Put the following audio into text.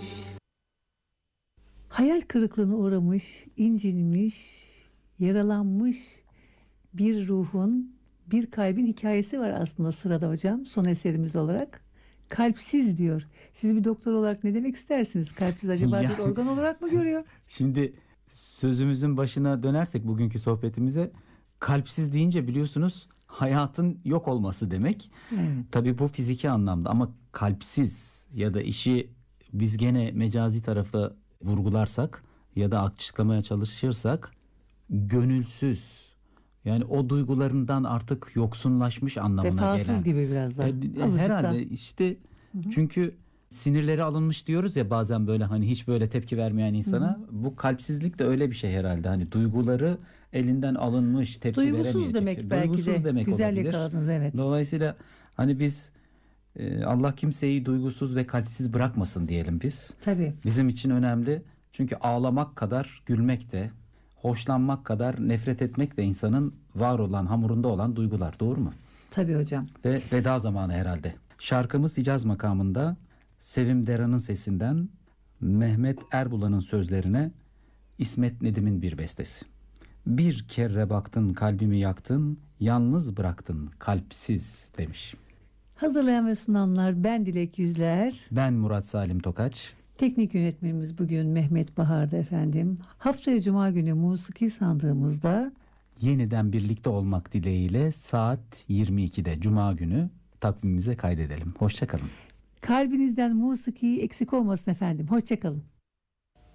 Hayal kırıklığına uğramış, incinmiş, yaralanmış bir ruhun, bir kalbin hikayesi var aslında sırada hocam, son eserimiz olarak. Kalpsiz diyor. Siz bir doktor olarak ne demek istersiniz? Kalpsiz acaba bir Yani organ olarak mı görüyor? şimdi sözümüzün başına dönersek bugünkü sohbetimize, kalpsiz deyince biliyorsunuz hayatın yok olması demek. Evet. Tabii bu fiziki anlamda, ama kalpsiz ya da işi biz gene mecazi tarafta vurgularsak ya da açıklamaya çalışırsak, gönülsüz, yani o duygularından artık yoksunlaşmış anlamına Vefasız gelen. gibi biraz da. Azıcık da. Herhalde işte, Hı hı. çünkü sinirleri alınmış diyoruz ya bazen, böyle hani hiç böyle tepki vermeyen Hı hı. insana. Bu kalpsizlik de öyle bir şey herhalde. Hani duyguları elinden alınmış, tepki Duygusuz veremeyecek. demek belki Duygusuz de. demek Güzel olabilir. yakaladınız, evet. Dolayısıyla hani biz, Allah kimseyi duygusuz ve kalpsiz bırakmasın diyelim biz. Tabii. Bizim için önemli. Çünkü ağlamak kadar gülmek de, hoşlanmak kadar nefret etmek de insanın var olan, hamurunda olan duygular. Doğru mu? Tabii hocam. Ve veda zamanı herhalde. Şarkımız Hicaz makamında, Sevim Deran'ın sesinden Mehmet Erbulan'ın sözlerine İsmet Nedim'in bir bestesi. Bir kere baktın kalbimi yaktın, yalnız bıraktın kalpsiz demiş. Hazırlayan ve sunanlar ben Dilek Yüzler. Ben Murat Salim Tokaç. Teknik yönetmenimiz bugün Mehmet Bahar'da efendim. Haftaya Cuma günü Musiki Sandığımızda Yeniden birlikte olmak dileğiyle saat 22'de Cuma günü takvimimize kaydedelim. Hoşça kalın. kalbinizden musiki eksik olmasın efendim. Hoşça kalın.